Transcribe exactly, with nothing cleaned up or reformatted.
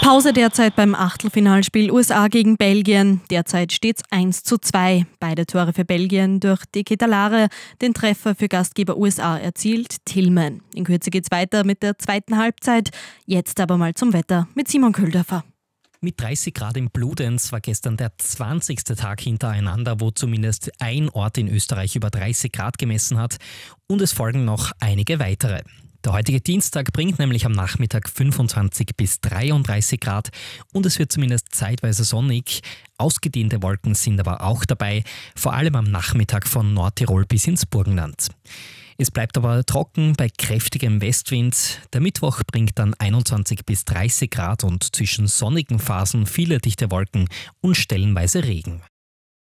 Pause derzeit beim Achtelfinalspiel U S A gegen Belgien. Derzeit steht es eins zu zwei. Beide Tore für Belgien durch De Ketelaere, den Treffer für Gastgeber U S A erzielt Tillman. In Kürze geht's weiter mit der zweiten Halbzeit. Jetzt aber mal zum Wetter mit Simon Köhldörfer. Mit dreißig Grad in Bludenz war gestern der zwanzigste Tag hintereinander, wo zumindest ein Ort in Österreich über dreißig Grad gemessen hat, und es folgen noch einige weitere. Der heutige Dienstag bringt nämlich am Nachmittag fünfundzwanzig bis dreiunddreißig Grad und es wird zumindest zeitweise sonnig. Ausgedehnte Wolken sind aber auch dabei, vor allem am Nachmittag von Nordtirol bis ins Burgenland. Es bleibt aber trocken bei kräftigem Westwind. Der Mittwoch bringt dann einundzwanzig bis dreißig Grad und zwischen sonnigen Phasen viele dichte Wolken und stellenweise Regen.